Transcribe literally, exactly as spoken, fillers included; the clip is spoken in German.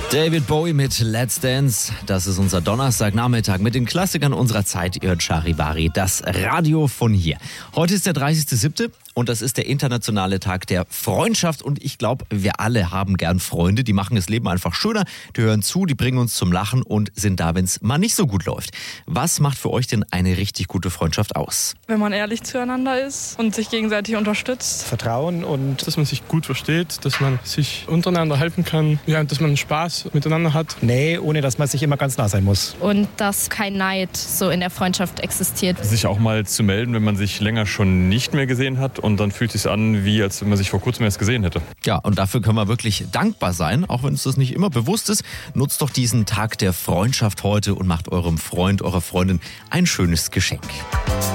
David Bowie mit Let's Dance. Das ist unser Donnerstagnachmittag mit den Klassikern unserer Zeit. Ihr hört Charivari, das Radio von hier. Heute ist der dreißigster siebte und das ist der internationale Tag der Freundschaft. Und ich glaube, wir alle haben gern Freunde. Die machen das Leben einfach schöner. Die hören zu, die bringen uns zum Lachen und sind da, wenn es mal nicht so gut läuft. Was macht für euch denn eine richtig gute Freundschaft aus? Wenn man ehrlich zueinander ist und sich gegenseitig unterstützt. Vertrauen und dass man sich gut versteht, dass man sich untereinander helfen kann, ja, dass man Spaß miteinander hat. Nähe, ohne dass man sich immer ganz nah sein muss. Und dass kein Neid so in der Freundschaft existiert. Sich auch mal zu melden, wenn man sich länger schon nicht mehr gesehen hat und dann fühlt es sich an, wie als wenn man sich vor kurzem erst gesehen hätte. Ja, und dafür können wir wirklich dankbar sein, auch wenn uns das nicht immer bewusst ist. Nutzt doch diesen Tag der Freundschaft heute und macht eurem Freund, eurer Freundin ein schönes Geschenk.